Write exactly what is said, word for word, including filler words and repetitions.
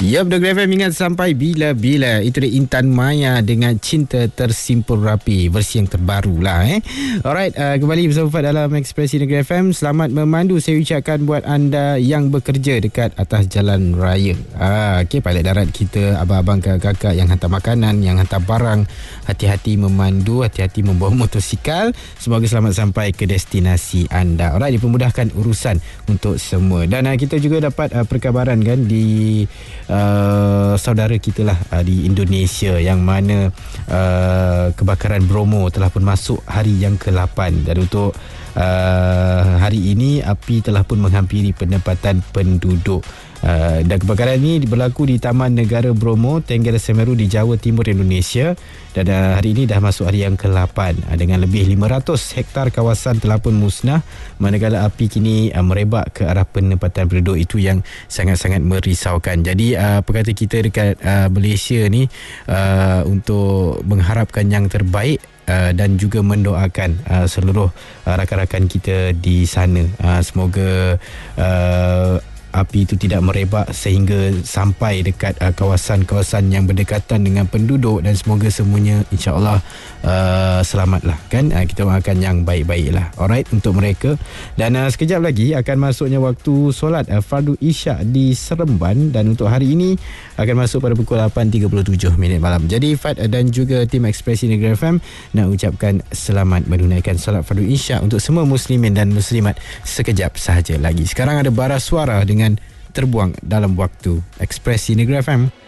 Ya, Negeri F M ingat sampai bila-bila. Itu dia Intan Maya dengan Cinta Tersimpul Rapi, versi yang terbaru lah eh. Alright, uh, kembali bersama Fad dalam Ekspresi Negeri F M. Selamat memandu saya ucapkan buat anda yang bekerja dekat atas jalan raya. Ah, okay, pilot darat kita, abang-abang kakak-kakak yang hantar makanan, yang hantar barang, hati-hati memandu, hati-hati membawa motosikal. Semoga selamat sampai ke destinasi anda. Alright, dipermudahkan urusan untuk semua. Dan uh, kita juga dapat uh, perkabaran kan di Uh, saudara kita lah uh, di Indonesia, yang mana uh, kebakaran Bromo telah pun masuk hari yang ke lapan, dan untuk uh, hari ini api telah pun menghampiri penempatan penduduk. Uh, dan kebakaran ini berlaku di Taman Negara Bromo, Tenggara Semeru di Jawa Timur Indonesia, dan uh, hari ini dah masuk hari yang ke lapan uh, dengan lebih lima ratus hektar kawasan telah pun musnah, manakala api kini uh, merebak ke arah penempatan penduduk. Itu yang sangat-sangat merisaukan. Jadi uh, perkata kita dekat uh, Malaysia ni uh, untuk mengharapkan yang terbaik Uh, dan juga mendoakan uh, seluruh uh, rakan-rakan kita di sana. Uh, semoga uh, api itu tidak merebak sehingga sampai dekat uh, kawasan-kawasan yang berdekatan dengan penduduk, dan semoga semuanya insya-Allah uh, selamatlah kan. Uh, kita doakan yang baik-baiklah. Alright untuk mereka. Dan uh, sekejap lagi akan masuknya waktu solat uh, fardu Isyak di Seremban, dan untuk hari ini akan masuk pada pukul lapan tiga puluh tujuh minit malam. Jadi Fad dan juga tim Ekspresi Negeri F M nak ucapkan selamat menunaikan solat fardu Isyak untuk semua muslimin dan muslimat sekejap sahaja lagi. Sekarang ada Bara Suara dengan Terbuang dalam Waktu. Ekspresi Negeri F M.